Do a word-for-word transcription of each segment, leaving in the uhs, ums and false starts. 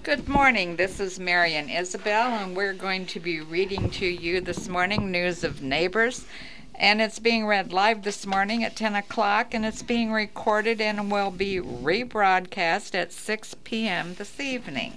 Good morning. This is Marian Isabel, and we're going to be reading to you this morning News of Neighbors. And it's being read live this morning at ten o'clock, and it's being recorded and will be rebroadcast at six p.m. this evening.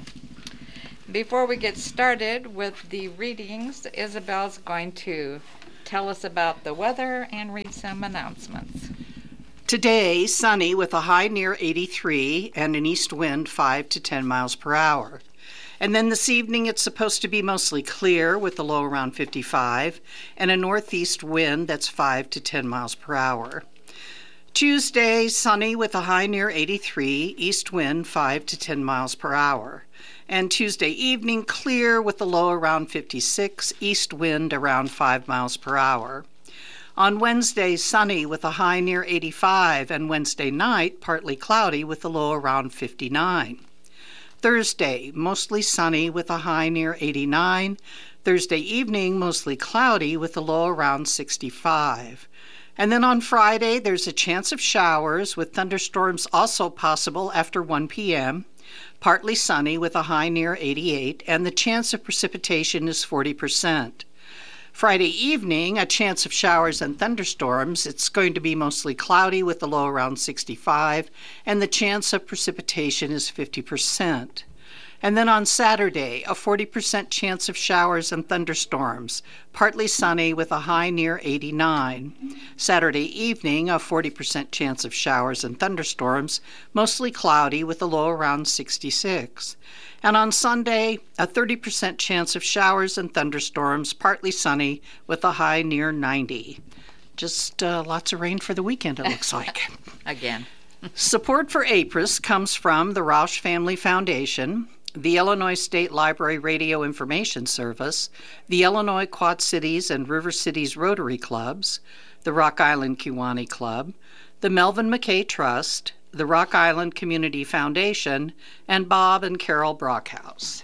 Before we get started with the readings, Isabel's going to tell us about the weather and read some announcements. Today, sunny with a high near eighty-three and an east wind five to ten miles per hour. And then this evening it's supposed to be mostly clear with a low around fifty-five and a northeast wind that's five to ten miles per hour. Tuesday, sunny with a high near eighty-three, east wind five to ten miles per hour. And Tuesday evening, clear with a low around fifty-six, east wind around five miles per hour. On Wednesday, sunny with a high near eighty-five, and Wednesday night, partly cloudy with a low around fifty-nine. Thursday, mostly sunny with a high near eighty-nine. Thursday evening, mostly cloudy with a low around sixty-five. And then on Friday, there's a chance of showers with thunderstorms also possible after one p.m. Partly sunny with a high near eighty-eight, and the chance of precipitation is forty percent. Friday evening, a chance of showers and thunderstorms. It's going to be mostly cloudy with a low around sixty-five, and the chance of precipitation is fifty percent. And then on Saturday, a forty percent chance of showers and thunderstorms, partly sunny with a high near eighty-nine. Saturday evening, a forty percent chance of showers and thunderstorms, mostly cloudy with a low around sixty-six. And on Sunday, a thirty percent chance of showers and thunderstorms, partly sunny with a high near ninety. Just uh, lots of rain for the weekend, it looks like. Again. Support for APRIS comes from the Roush Family Foundation, the Illinois State Library Radio Information Service, the Illinois Quad Cities and River Cities Rotary Clubs, the Rock Island Kiwani Club, the Melvin McKay Trust, the Rock Island Community Foundation, and Bob and Carol Brockhouse.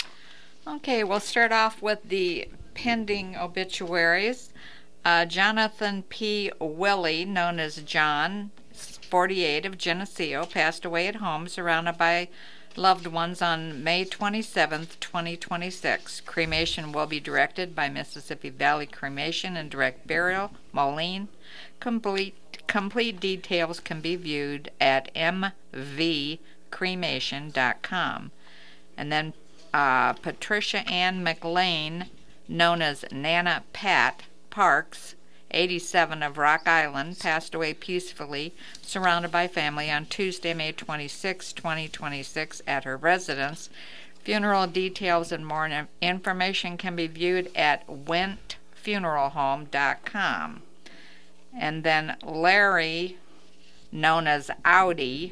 Okay, we'll start off with the pending obituaries. Uh, Jonathan P. Willie, known as John, forty-eight, of Geneseo, passed away at home surrounded by loved ones on May twenty-seventh, twenty twenty-six. Cremation will be directed by Mississippi Valley Cremation and Direct Burial, Moline. Complete Complete details can be viewed at m v cremation dot com. And then uh, Patricia Ann McLean, known as Nana Pat Parks, eighty-seven, of Rock Island, passed away peacefully, surrounded by family, on Tuesday, May twenty-sixth, twenty twenty-six, at her residence. Funeral details and more information can be viewed at went funeral home dot com. And then Larry, known as Audi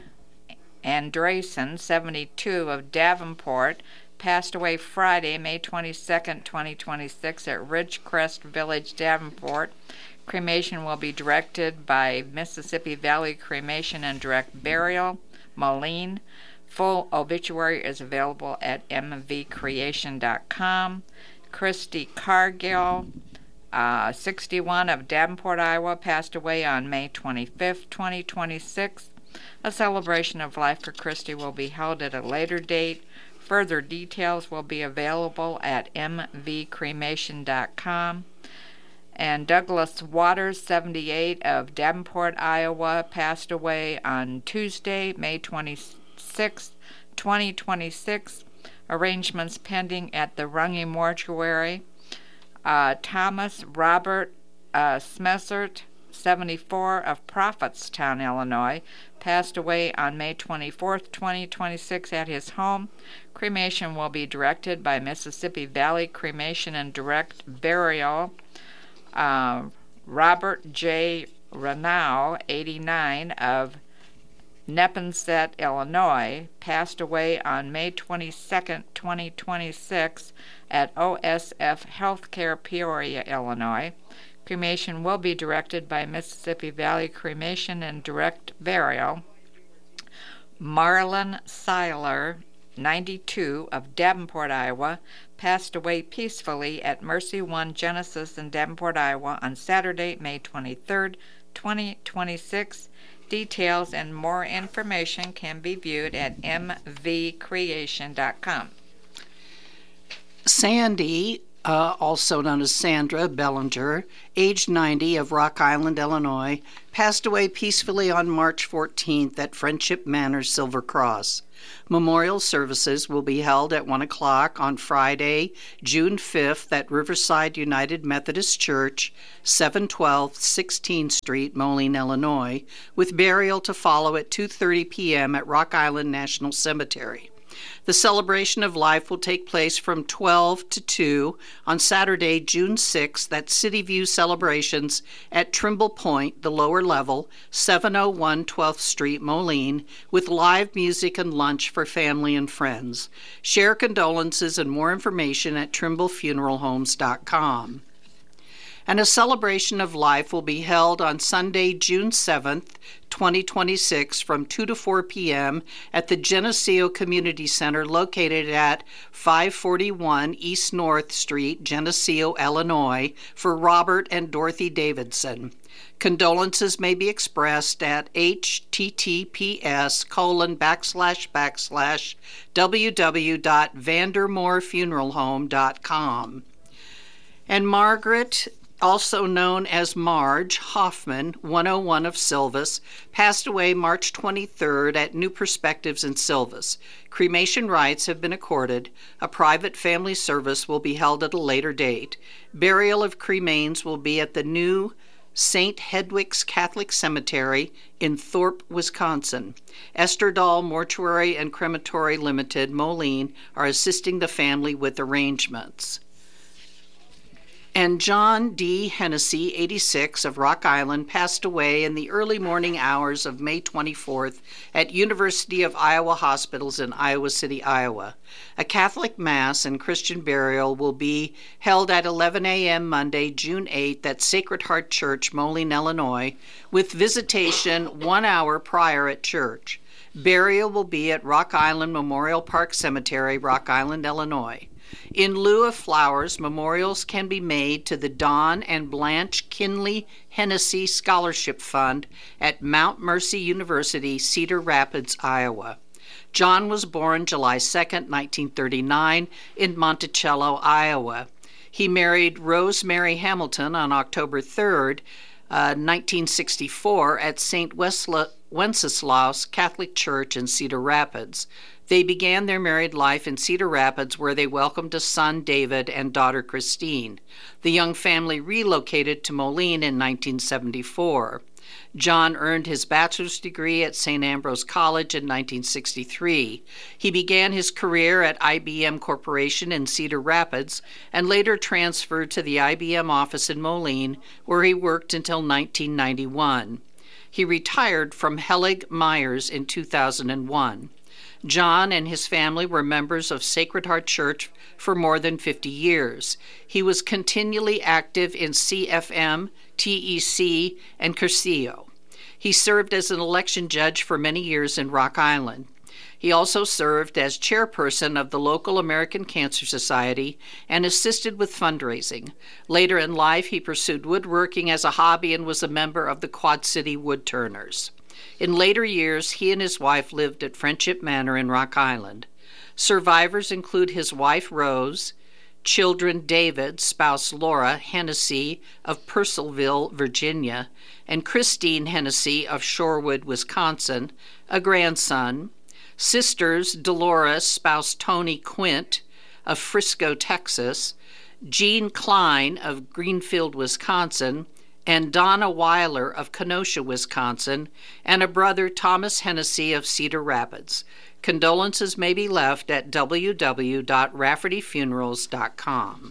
Andresen, seventy-two, of Davenport, passed away Friday, May twenty-second, twenty twenty-six, at Ridgecrest Village, Davenport. Cremation will be directed by Mississippi Valley Cremation and Direct Burial, Moline. Full obituary is available at m v creation dot com. Christy Cargill, uh, sixty-one, of Davenport, Iowa, passed away on May twenty-fifth, twenty twenty-six. A celebration of life for Christy will be held at a later date. Further details will be available at m v cremation dot com. And Douglas Waters, seventy-eight, of Davenport, Iowa, passed away on Tuesday, May twenty-sixth, twenty twenty-six. Arrangements pending at the Runge Mortuary. Uh, Thomas Robert uh, Smessert, seventy-four, of Prophetstown, Illinois, passed away on May twenty-fourth, twenty twenty-six, at his home. Cremation will be directed by Mississippi Valley Cremation and Direct Burial. Uh, Robert J. Renau, eighty-nine, of Neponset, Illinois, passed away on May twenty-second, twenty twenty-six, at O S F Healthcare, Peoria, Illinois. Cremation will be directed by Mississippi Valley Cremation and Direct Burial. Marlon Seiler, ninety-two, of Davenport, Iowa, passed away peacefully at Mercy One Genesis in Davenport, Iowa, on Saturday, May twenty-third, twenty twenty-six. Details and more information can be viewed at m v creation dot com. Sandy, uh, also known as Sandra Bellinger, age ninety, of Rock Island, Illinois, passed away peacefully on March fourteenth at Friendship Manor, Silver Cross. Memorial services will be held at one o'clock on Friday, June fifth at Riverside United Methodist Church, seven twelve sixteenth Street, Moline, Illinois, with burial to follow at two thirty p.m. at Rock Island National Cemetery. The celebration of life will take place from twelve to two on Saturday, June sixth at City View Celebrations at Trimble Point, the lower level, seven oh one twelfth Street, Moline, with live music and lunch for family and friends. Share condolences and more information at trimble funeral homes dot com. And a celebration of life will be held on Sunday, June seventh, twenty twenty-six, from two to four p.m. at the Geneseo Community Center located at five forty-one East North Street, Geneseo, Illinois, for Robert and Dorothy Davidson. Condolences may be expressed at https colon backslash backslash www dot vandermoor funeral home dot com. And Margaret, also known as Marge Hoffman, one oh one of Silvis, passed away March twenty-third at New Perspectives in Silvis. Cremation rites have been accorded. A private family service will be held at a later date. Burial of cremains will be at the new Saint Hedwig's Catholic Cemetery in Thorpe, Wisconsin. Esterdahl Mortuary and Crematory Limited, Moline, are assisting the family with arrangements. And John D. Hennessy, eighty-six, of Rock Island, passed away in the early morning hours of May twenty-fourth at University of Iowa Hospitals in Iowa City, Iowa. A Catholic Mass and Christian burial will be held at eleven a.m. Monday, June eighth at Sacred Heart Church, Moline, Illinois, with visitation one hour prior at church. Burial will be at Rock Island Memorial Park Cemetery, Rock Island, Illinois. In lieu of flowers, memorials can be made to the Don and Blanche Kinley Hennessy Scholarship Fund at Mount Mercy University, Cedar Rapids, Iowa. John was born July second, nineteen thirty-nine, in Monticello, Iowa. He married Rosemary Hamilton on October third, uh, nineteen sixty-four, at Saint Wesla- Wenceslaus Catholic Church in Cedar Rapids. They began their married life in Cedar Rapids, where they welcomed a son, David, and daughter, Christine. The young family relocated to Moline in nineteen seventy-four. John earned his bachelor's degree at Saint Ambrose College in nineteen sixty-three. He began his career at I B M Corporation in Cedar Rapids and later transferred to the I B M office in Moline, where he worked until nineteen ninety-one. He retired from Helig Myers in two thousand one. John and his family were members of Sacred Heart Church for more than fifty years. He was continually active in C F M, T E C, and Cursillo. He served as an election judge for many years in Rock Island. He also served as chairperson of the local American Cancer Society and assisted with fundraising. Later in life, he pursued woodworking as a hobby and was a member of the Quad City Woodturners. In later years, he and his wife lived at Friendship Manor in Rock Island. Survivors include his wife, Rose, children David, spouse Laura Hennessy of Purcellville, Virginia, and Christine Hennessy of Shorewood, Wisconsin, a grandson, sisters Dolores, spouse Tony Quint of Frisco, Texas, Jean Klein of Greenfield, Wisconsin, and Donna Weiler of Kenosha, Wisconsin, and a brother, Thomas Hennessy of Cedar Rapids. Condolences may be left at w w w dot rafferty funerals dot com.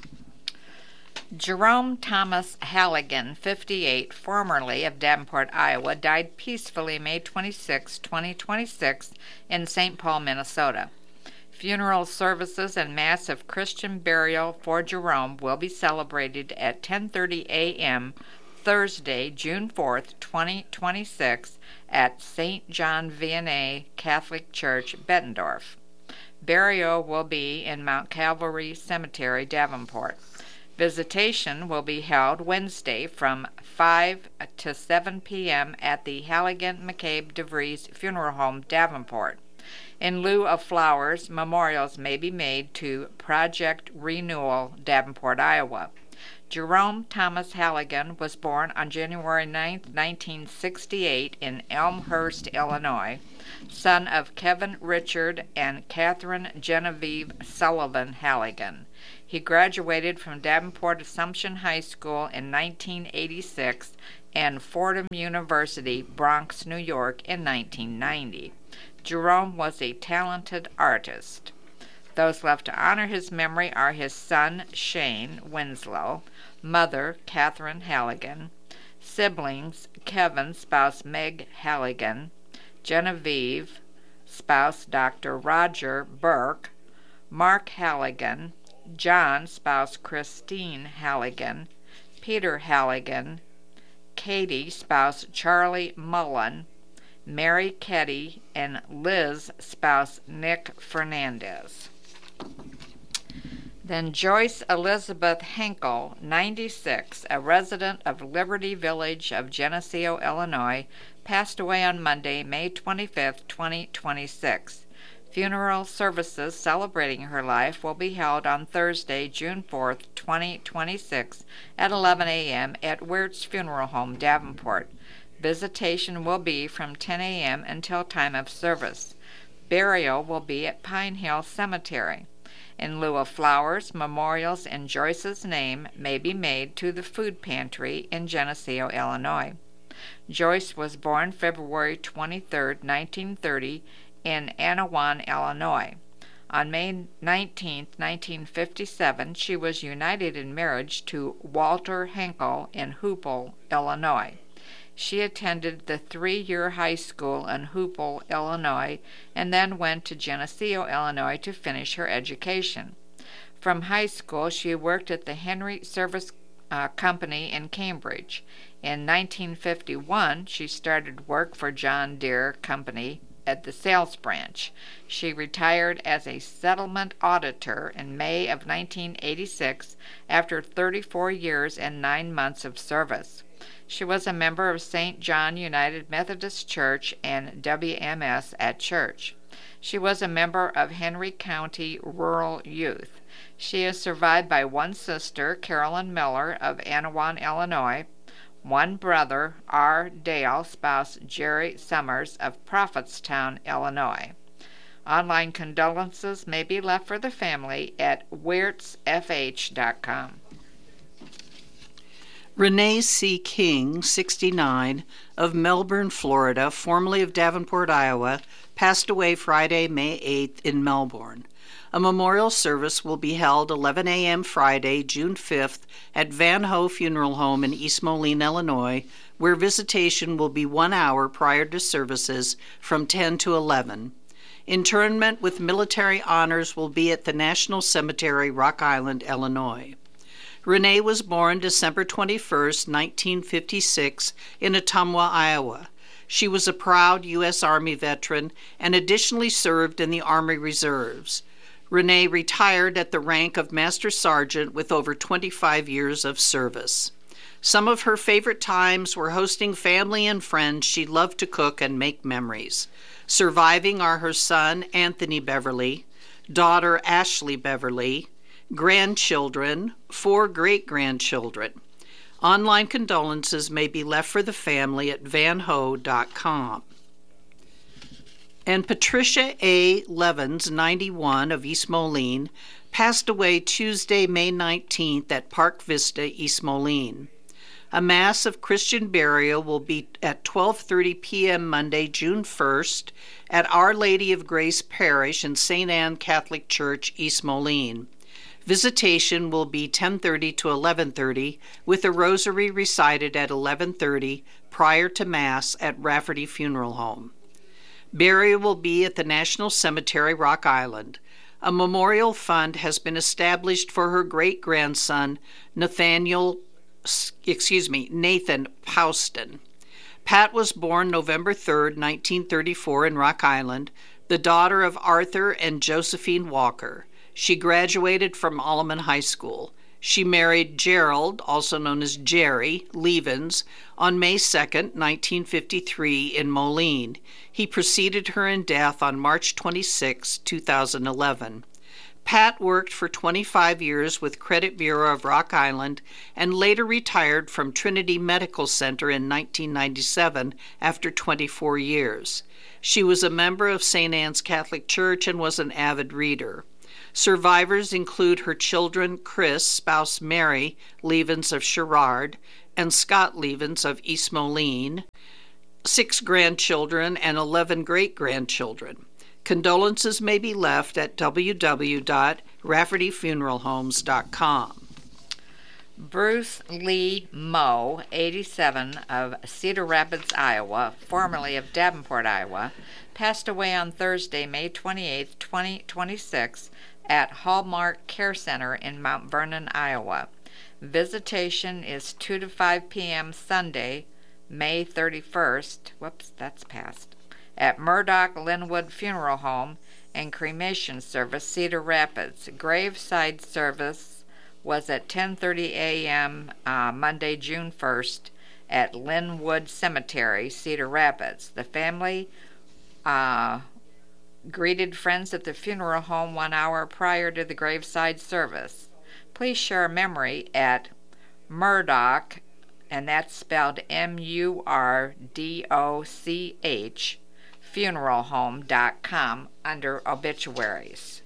Jerome Thomas Halligan, fifty-eight, formerly of Davenport, Iowa, died peacefully May twenty-sixth, twenty twenty-six, in Saint Paul, Minnesota. Funeral services and Mass of Christian burial for Jerome will be celebrated at ten thirty a.m. Thursday, June fourth, twenty twenty-six, at Saint John Vianney Catholic Church, Bettendorf. Burial will be in Mount Calvary Cemetery, Davenport. Visitation will be held Wednesday from five to seven p.m. at the Halligan McCabe DeVries Funeral Home, Davenport. In lieu of flowers, memorials may be made to Project Renewal, Davenport, Iowa. Jerome Thomas Halligan was born on January ninth, nineteen sixty-eight in Elmhurst, Illinois, son of Kevin Richard and Catherine Genevieve Sullivan Halligan. He graduated from Davenport Assumption High School in nineteen eighty-six and Fordham University, Bronx, New York in nineteen ninety. Jerome was a talented artist. Those left to honor his memory are his son, Shane Winslow, mother, Catherine Halligan, siblings, Kevin, spouse Meg Halligan, Genevieve, spouse Doctor Roger Burke, Mark Halligan, John, spouse Christine Halligan, Peter Halligan, Katie, spouse Charlie Mullen, Mary Ketty, and Liz, spouse Nick Fernandez. Then Joyce Elizabeth Henkel, ninety-six, a resident of Liberty Village of Geneseo, Illinois, passed away on Monday, May twenty-fifth, twenty twenty-six. Funeral services celebrating her life will be held on Thursday, June fourth, twenty twenty-six at eleven a.m. at Wirtz Funeral Home, Davenport. Visitation will be from ten a.m. until time of service. Burial will be at Pine Hill Cemetery. In lieu of flowers, memorials in Joyce's name may be made to the food pantry in Geneseo, Illinois. Joyce was born February twenty-third, nineteen thirty, in Anawan, Illinois. On May nineteenth, nineteen fifty-seven, she was united in marriage to Walter Henkel in Hoople, Illinois. She attended the three-year high school in Hoople, Illinois, and then went to Geneseo, Illinois to finish her education. From high school, she worked at the Henry Service uh, Company in Cambridge. In nineteen fifty-one, she started work for John Deere Company at the sales branch. She retired as a settlement auditor in May of nineteen eighty-six after thirty-four years and nine months of service. She was a member of Saint John United Methodist Church and W M S at church. She was a member of Henry County Rural Youth. She is survived by one sister, Carolyn Miller of Anawan, Illinois, one brother, R. Dale, spouse Jerry Summers of Prophetstown, Illinois. Online condolences may be left for the family at wirtz f h dot com. Renee C. King, sixty-nine, of Melbourne, Florida, formerly of Davenport, Iowa, passed away Friday, May eighth in Melbourne. A memorial service will be held eleven a.m. Friday, June fifth, at Van Ho Funeral Home in East Moline, Illinois, where visitation will be one hour prior to services from ten to eleven. Interment with military honors will be at the National Cemetery, Rock Island, Illinois. Renee was born December twenty-first, nineteen fifty-six, in Ottumwa, Iowa. She was a proud U S Army veteran and additionally served in the Army Reserves. Renee retired at the rank of Master Sergeant with over twenty-five years of service. Some of her favorite times were hosting family and friends. She loved to cook and make memories. Surviving are her son, Anthony Beverly, daughter, Ashley Beverly, grandchildren, four great-grandchildren. Online condolences may be left for the family at van ho dot com. And Patricia A. Levens, ninety-one, of East Moline, passed away Tuesday, May nineteenth at Park Vista, East Moline. A Mass of Christian burial will be at twelve thirty p.m. Monday, June first, at Our Lady of Grace Parish in Saint Anne Catholic Church, East Moline. Visitation will be ten thirty to eleven thirty, with a rosary recited at eleven thirty prior to Mass at Rafferty Funeral Home. Burial will be at the National Cemetery, Rock Island. A memorial fund has been established for her great-grandson, Nathaniel, excuse me, Nathan Pouston. Pat was born November third, nineteen thirty-four, in Rock Island, the daughter of Arthur and Josephine Walker. She graduated from Alleman High School. She married Gerald, also known as Jerry, Levens, on May second, nineteen fifty-three, in Moline. He preceded her in death on March twenty-sixth, two thousand eleven. Pat worked for twenty-five years with Credit Bureau of Rock Island and later retired from Trinity Medical Center in nineteen ninety-seven after twenty-four years. She was a member of Saint Anne's Catholic Church and was an avid reader. Survivors include her children Chris, spouse Mary Levens of Sherrard, and Scott Levens of East Moline, six grandchildren, and eleven great-grandchildren. Condolences may be left at w w w dot rafferty funeral homes dot com. Bruce Lee Moe, eighty-seven, of Cedar Rapids, Iowa, formerly of Davenport, Iowa, passed away on Thursday, May twenty-eighth, twenty twenty-six, at Hallmark Care Center in Mount Vernon, Iowa. Visitation is two to five p.m. Sunday, May thirty-first, whoops, that's past, at Murdoch Linwood Funeral Home and Cremation Service, Cedar Rapids. Graveside service was at ten thirty a.m. Uh, Monday, June first, at Linwood Cemetery, Cedar Rapids. The family uh, greeted friends at the funeral home one hour prior to the graveside service. Please share memory at Murdoch, and that's spelled M U R D O C H, funeral home dot com, under obituaries.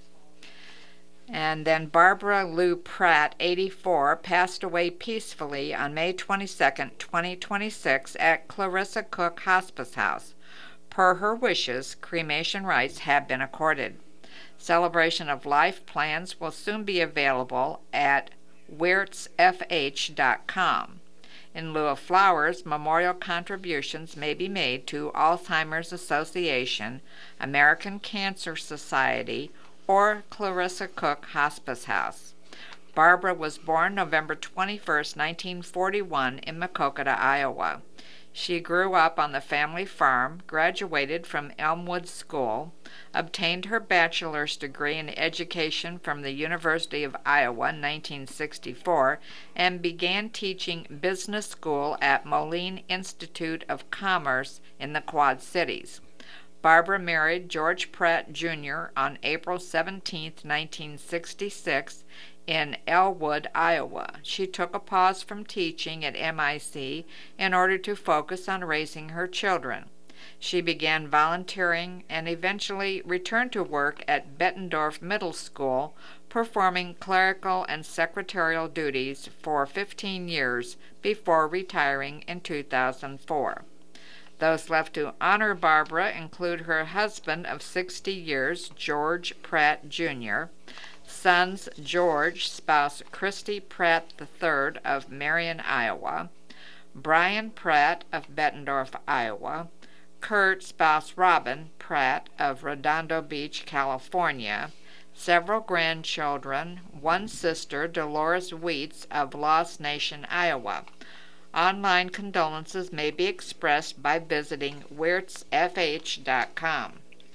And then Barbara Lou Pratt, eighty-four, passed away peacefully on May twenty-second, twenty twenty-six, at Clarissa Cook Hospice House. Per her wishes, cremation rights have been accorded. Celebration of life plans will soon be available at wirtz f h dot com. In lieu of flowers, memorial contributions may be made to Alzheimer's Association, American Cancer Society, or Clarissa Cook Hospice House. Barbara was born November twenty-first, nineteen forty-one, in Maquoketa, Iowa. She grew up on the family farm, graduated from Elmwood School, obtained her bachelor's degree in education from the University of Iowa in nineteen sixty-four, and began teaching business school at Moline Institute of Commerce in the Quad Cities. Barbara married George Pratt, Junior on April seventeenth, nineteen sixty-six, in Elwood, Iowa. She took a pause from teaching at M I C in order to focus on raising her children. She began volunteering and eventually returned to work at Bettendorf Middle School, performing clerical and secretarial duties for fifteen years before retiring in two thousand four. Those left to honor Barbara include her husband of sixty years, George Pratt, Junior, sons George, spouse Christy Pratt the third of Marion, Iowa, Brian Pratt of Bettendorf, Iowa, Kurt, spouse Robin Pratt of Redondo Beach, California, several grandchildren, one sister, Dolores Wheats of Lost Nation, Iowa. Online condolences may be expressed by visiting wirtz f h dot com.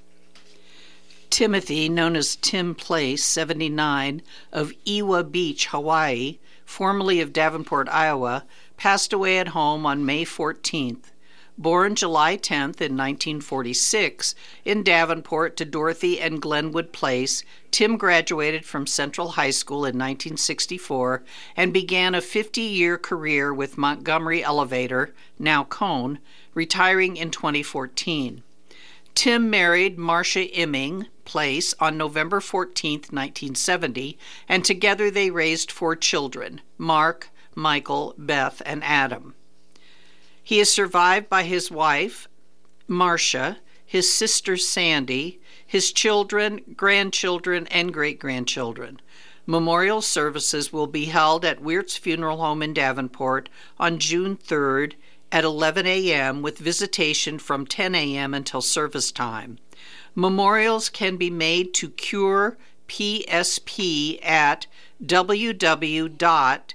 Timothy, known as Tim Place, seventy-nine, of Ewa Beach, Hawaii, formerly of Davenport, Iowa, passed away at home on May fourteenth. Born July tenth in nineteen forty-six in Davenport to Dorothy and Glenwood Place, Tim graduated from Central High School in nineteen sixty-four and began a fifty-year career with Montgomery Elevator, now Cone, retiring in twenty fourteen. Tim married Marcia Imming Place on November fourteenth, nineteen seventy, and together they raised four children, Mark, Michael, Beth, and Adam. He is survived by his wife, Marcia, his sister, Sandy, his children, grandchildren, and great-grandchildren. Memorial services will be held at Wirtz Funeral Home in Davenport on June third at eleven a.m. with visitation from ten a.m. until service time. Memorials can be made to Cure P S P at w w w dot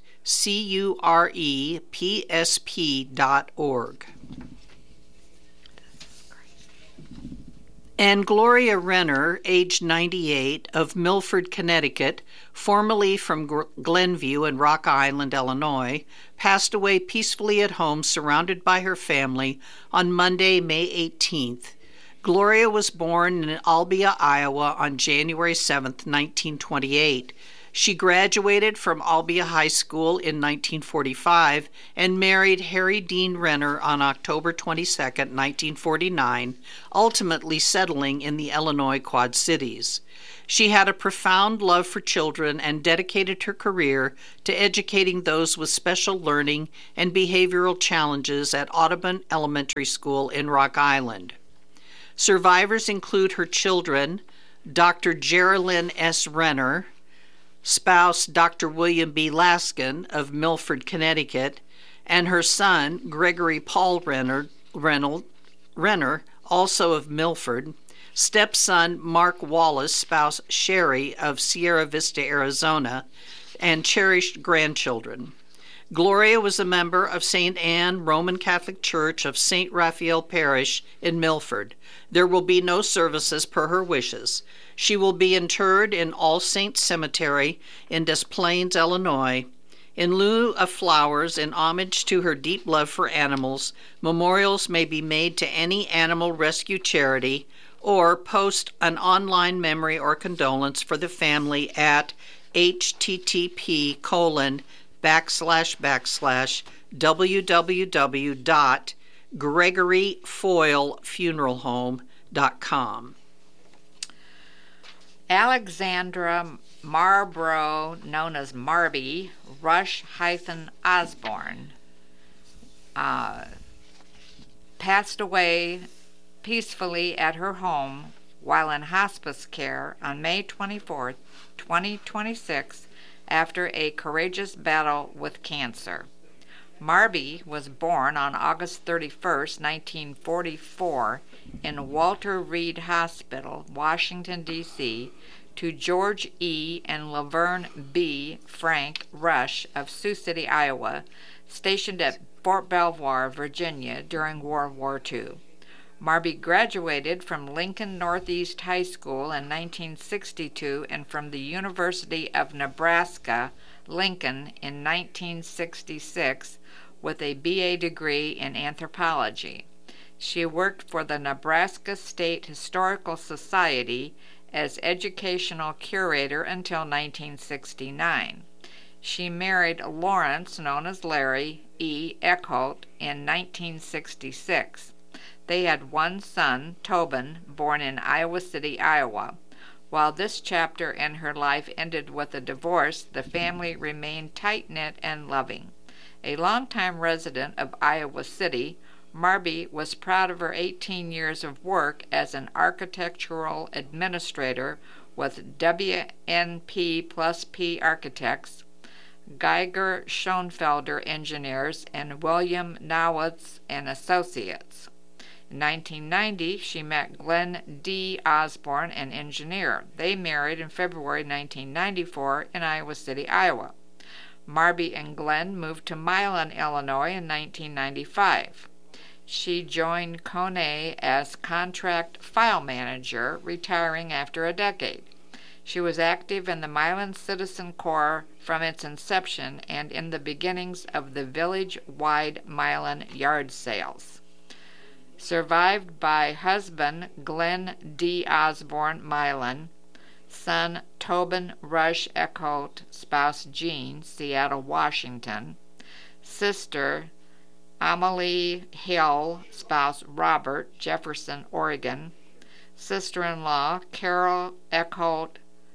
curepsp dot org. And Gloria Renner, age ninety-eight, of Milford, Connecticut, formerly from Glenview and Rock Island, Illinois, passed away peacefully at home surrounded by her family on Monday, May eighteenth. Gloria was born in Albia, Iowa on January seventh, nineteen twenty-eight. She graduated from Albia High School in nineteen forty-five and married Harry Dean Renner on October twenty-second, nineteen forty-nine, ultimately settling in the Illinois Quad Cities. She had a profound love for children and dedicated her career to educating those with special learning and behavioral challenges at Audubon Elementary School in Rock Island. Survivors include her children, Doctor Geraldine S. Renner, spouse Doctor William B. Laskin of Milford, Connecticut, and her son Gregory Paul Renner, Renner, Renner also of Milford, stepson Mark Wallace, spouse Sherry of Sierra Vista, Arizona, and cherished grandchildren. Gloria was a member of Saint Anne Roman Catholic Church of Saint Raphael Parish in Milford. There will be no services per her wishes. She will be interred in All Saints Cemetery in Des Plaines, Illinois. In lieu of flowers, in homage to her deep love for animals, memorials may be made to any animal rescue charity or post an online memory or condolence for the family at http colon backslash backslash www dot gregory foyle funeral home dot com. Alexandra Marborough, known as Marby Rush hyphen Osborne, uh, passed away peacefully at her home while in hospice care on May twenty-fourth, twenty twenty-six, after a courageous battle with cancer. Marby was born on August thirty-first, nineteen forty-four, in Walter Reed Hospital, Washington, D C, to George E. and Laverne B. Frank Rush of Sioux City, Iowa, stationed at Fort Belvoir, Virginia, during World War Two. Marby graduated from Lincoln Northeast High School in nineteen sixty-two and from the University of Nebraska, Lincoln, in nineteen sixty-six with a B A degree in anthropology. She worked for the Nebraska State Historical Society as educational curator until nineteen sixty-nine. She married Lawrence, known as Larry, E. Eckholt in nineteen sixty-six. They had one son, Tobin, born in Iowa City, Iowa. While this chapter in her life ended with a divorce, the family remained tight-knit and loving. A longtime resident of Iowa City, Marby was proud of her eighteen years of work as an architectural administrator with W N P plus P Architects, Geiger Schoenfelder Engineers, and William Nawitz and Associates. In nineteen ninety, she met Glenn D. Osborne, an engineer. They married in February nineteen ninety-four in Iowa City, Iowa. Marby and Glenn moved to Milan, Illinois in nineteen ninety-five. She joined Kone as contract file manager, retiring after a decade. She was active in the Milan Citizen Corps from its inception and in the beginnings of the village-wide Milan yard sales. Survived by husband Glenn D. Osborne Milan, son Tobin Rush Eckholt, spouse Jean, Seattle, Washington, sister Amelie Hill, spouse Robert, Jefferson, Oregon, sister-in-law Carol Eckholt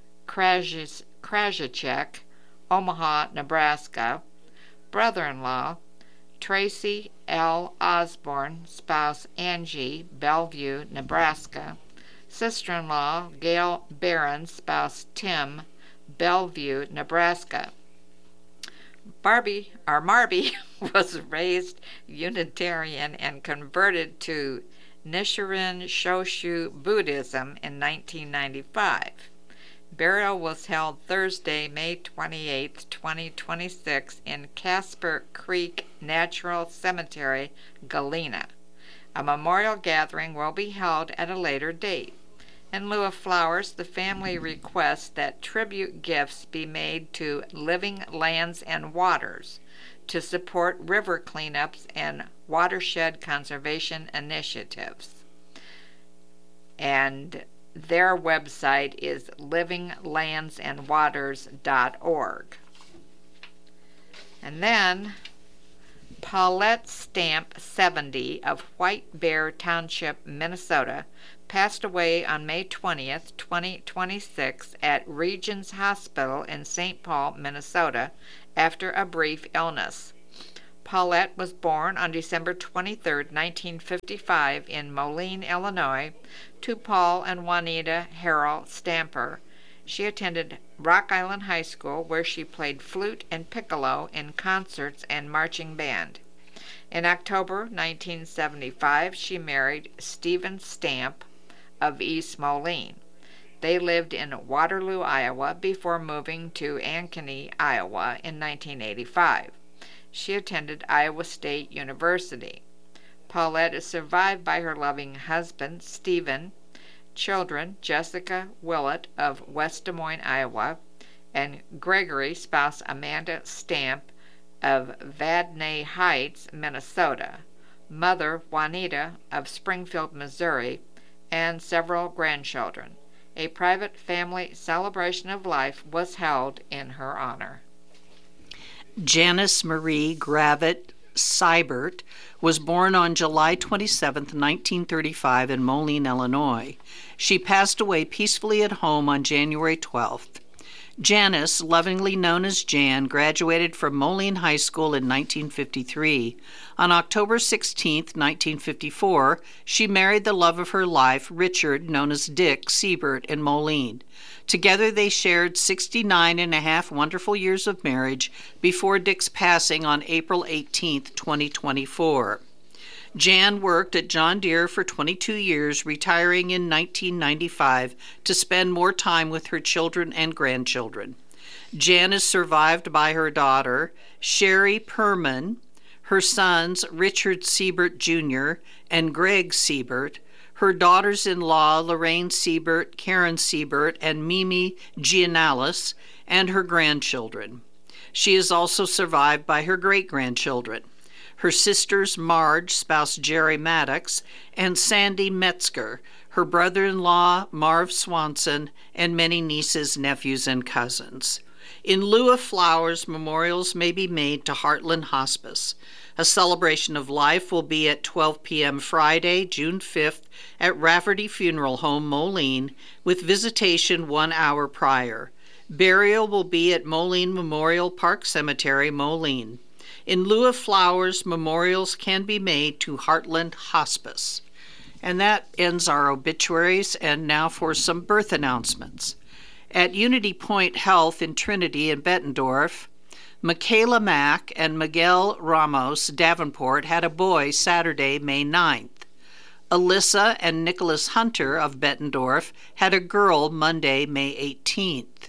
Krajicek, Omaha, Nebraska, brother-in-law Tracy L. Osborne, spouse Angie, Bellevue, Nebraska, sister-in-law Gail Barron, spouse Tim, Bellevue, Nebraska. Barbie, or Marby, was raised Unitarian and converted to Nichiren Shoshu Buddhism in nineteen ninety-five. Burial was held Thursday, May twenty-eighth, twenty twenty-six in Casper Creek Natural Cemetery, Galena. A memorial gathering will be held at a later date. In lieu of flowers, the family requests that tribute gifts be made to Living Lands and Waters to support river cleanups and watershed conservation initiatives. And their website is living lands and waters dot org. And then Paulette Stamp, seventy, of White Bear Township, Minnesota, passed away on May twentieth, twenty twenty-six at Regions Hospital in Saint Paul, Minnesota, after a brief illness. Paulette was born on December twenty-third, nineteen fifty-five in Moline, Illinois, to Paul and Juanita Harrell Stamper. She attended Rock Island High School, where she played flute and piccolo in concerts and marching band. In October nineteen seventy-five, she married Stephen Stamp of East Moline. They lived in Waterloo, Iowa, before moving to Ankeny, Iowa in nineteen eighty-five. She attended Iowa State University. Paulette is survived by her loving husband, Stephen, children, Jessica Willett of West Des Moines, Iowa, and Gregory, spouse Amanda Stamp of Vadnais Heights, Minnesota, mother Juanita of Springfield, Missouri, and several grandchildren. A private family celebration of life was held in her honor. Janice Marie Gravett Seibert was born on July twenty-seventh, nineteen thirty-five in Moline, Illinois. She passed away peacefully at home on January twelfth. Janice, lovingly known as Jan, graduated from Moline High School in nineteen fifty-three. On October sixteenth, nineteen fifty-four, she married the love of her life, Richard, known as Dick Seibert, in Moline. Together they shared sixty-nine and a half wonderful years of marriage before Dick's passing on April eighteenth, twenty twenty-four. Jan worked at John Deere for twenty-two years, retiring in nineteen ninety-five to spend more time with her children and grandchildren. Jan is survived by her daughter, Sherry Perman, her sons, Richard Seibert Junior and Greg Seibert, her daughters-in-law, Lorraine Seibert, Karen Seibert, and Mimi Gianalis, and her grandchildren. She is also survived by her great-grandchildren, her sisters Marge, spouse Jerry Maddox, and Sandy Metzger, her brother-in-law Marv Swanson, and many nieces, nephews, and cousins. In lieu of flowers, memorials may be made to Heartland Hospice. A celebration of life will be at twelve p.m. Friday, June fifth, at Rafferty Funeral Home, Moline, with visitation one hour prior. Burial will be at Moline Memorial Park Cemetery, Moline. In lieu of flowers, memorials can be made to Heartland Hospice. And that ends our obituaries, and now for some birth announcements. At Unity Point Health in Trinity in Bettendorf, Michaela Mack and Miguel Ramos Davenport had a boy Saturday, May ninth. Alyssa and Nicholas Hunter of Bettendorf had a girl Monday, May eighteenth.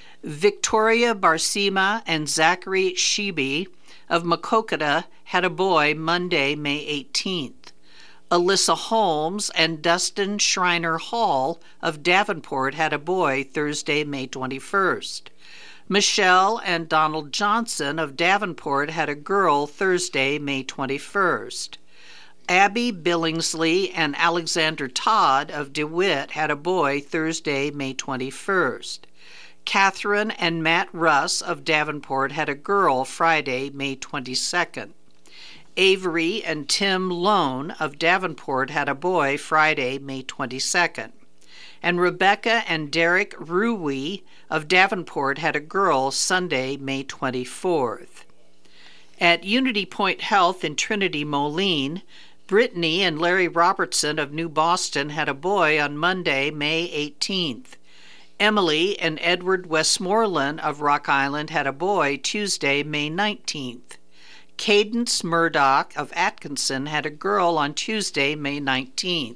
Victoria Barsima and Zachary Shebe of Makokata had a boy Monday, May eighteenth. Alyssa Holmes and Dustin Schreiner Hall of Davenport had a boy Thursday, May twenty-first. Michelle and Donald Johnson of Davenport had a girl Thursday, May twenty-first. Abby Billingsley and Alexander Todd of DeWitt had a boy Thursday, May twenty-first. Catherine and Matt Russ of Davenport had a girl Friday, May twenty-second. Avery and Tim Lone of Davenport had a boy Friday, May twenty-second. And Rebecca and Derek Ruwe of Davenport had a girl Sunday, May twenty-fourth. At Unity Point Health in Trinity, Moline, Brittany and Larry Robertson of New Boston had a boy on Monday, May eighteenth. Emily and Edward Westmoreland of Rock Island had a boy Tuesday, May nineteenth. Cadence Murdoch of Atkinson had a girl on Tuesday, May nineteenth.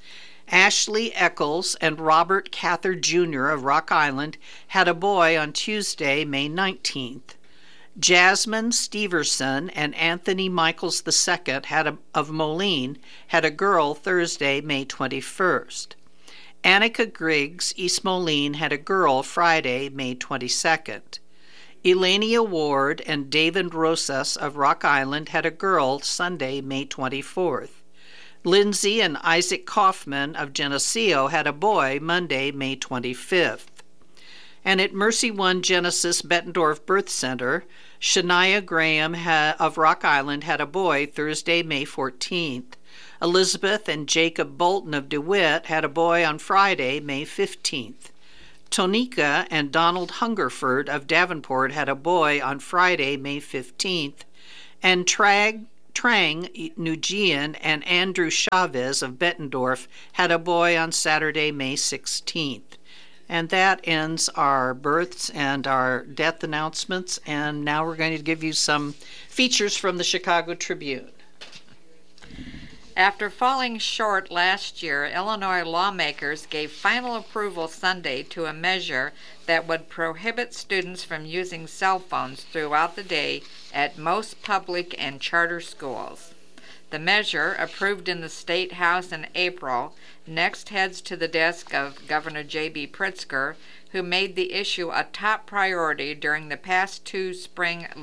Ashley Eccles and Robert Cather Junior of Rock Island had a boy on Tuesday, May nineteenth. Jasmine Steverson and Anthony Michaels the Second had a, of Moline had a girl Thursday, May twenty-first. Annika Griggs, East Moline, had a girl Friday, May twenty-second. Elenia Ward and David Rosas of Rock Island had a girl Sunday, May twenty-fourth. Lindsay and Isaac Kaufman of Geneseo had a boy Monday, May twenty-fifth. And at Mercy One Genesis Bettendorf Birth Center, Shania Graham ha- of Rock Island had a boy Thursday, May fourteenth. Elizabeth and Jacob Bolton of DeWitt had a boy on Friday, May fifteenth. Tonika and Donald Hungerford of Davenport had a boy on Friday, May fifteenth. And Trag, Trang Nguyen and Andrew Chavez of Bettendorf had a boy on Saturday, May sixteenth. And that ends our births and our death announcements. And now we're going to give you some features from the Chicago Tribune. After falling short last year, Illinois lawmakers gave final approval Sunday to a measure that would prohibit students from using cell phones throughout the day at most public and charter schools. The measure, approved in the State House in April, next heads to the desk of Governor J B Pritzker, who made the issue a top priority during the past two spring